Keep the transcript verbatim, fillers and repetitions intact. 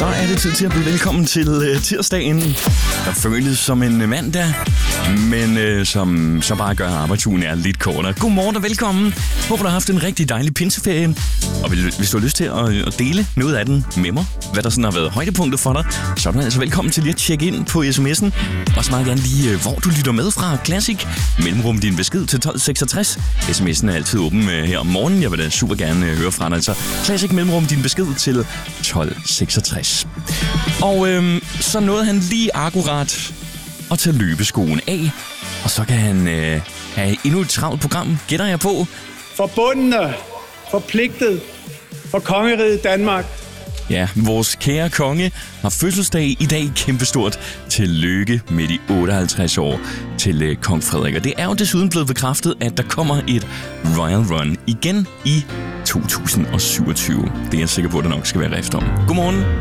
Så er det tid til at byde velkommen til øh, tirsdagen, der føles som en mandag, men øh, som så bare gør, at arbejdsugen er lidt kortere. Godmorgen og velkommen. Håber, du har haft en rigtig dejlig pinseferie. Og hvis du har lyst til at, at dele noget af den med mig, hvad der sådan har været højdepunktet for dig, så er du altså velkommen til lige at tjekke ind på sms'en. Og så meget gerne lige, hvor du lytter med fra. Classic. Mellemrum din besked til tolv seksogtres. sms'en er altid åben her om morgenen. Jeg vil da super gerne høre fra dig. Så Classic mellemrum din besked til tolv seksogtres. Og øhm, så nåede han lige akkurat at tage løbeskoen af. Og så kan han øh, have endnu et travlt program, gætter jeg på. Forbundne, forpligtet for kongeriget Danmark. Ja, vores kære konge har fødselsdag i dag. Kæmpestort tillykke med de otteoghalvtreds år til øh, kong Frederik. Og det er jo desuden blevet bekræftet, at der kommer et Royal Run igen i to tusind syvogtyve. Det er jeg sikker på, at der nok skal være rift om. Godmorgen.